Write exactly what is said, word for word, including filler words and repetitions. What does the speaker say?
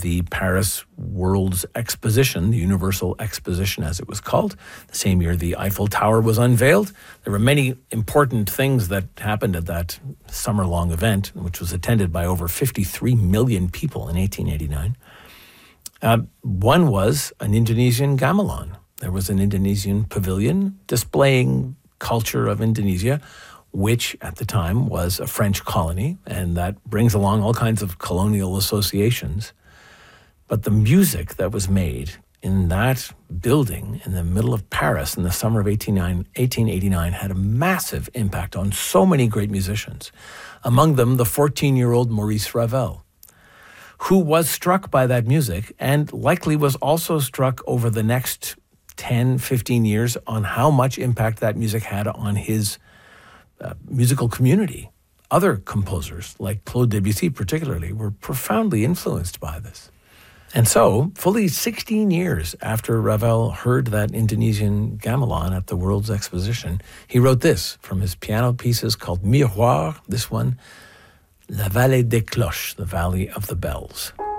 the Paris World's Exposition, the Universal Exposition as it was called. The same year the Eiffel Tower was unveiled. There were many important things that happened at that summer-long event, which was attended by over fifty-three million people in eighteen eighty-nine. Uh, one was an Indonesian gamelan. There was an Indonesian pavilion displaying culture of Indonesia, which at the time was a French colony, and that brings along all kinds of colonial associations. But the music that was made in that building in the middle of Paris in the summer of eighteen eighty-nine had a massive impact on so many great musicians, among them the fourteen-year-old Maurice Ravel, who was struck by that music and likely was also struck over the next ten, fifteen years on how much impact that music had on his Uh, musical community. Other composers, like Claude Debussy particularly, were profoundly influenced by this. And so, fully sixteen years after Ravel heard that Indonesian gamelan at the World's Exposition, he wrote this from his piano pieces called Miroir, this one, La Vallée des Cloches, the Valley of the Bells.